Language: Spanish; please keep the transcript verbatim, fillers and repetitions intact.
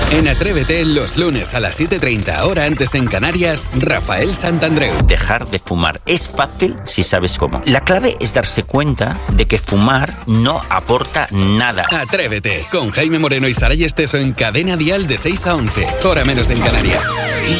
En Atrévete, los lunes a las siete y treinta, hora antes en Canarias, Rafael Santandreu. Dejar de fumar es fácil si sabes cómo. La clave es darse cuenta de que fumar no aporta nada. Atrévete, con Jaime Moreno y Saray Esteso en Cadena Dial de seis a once, hora menos en Canarias.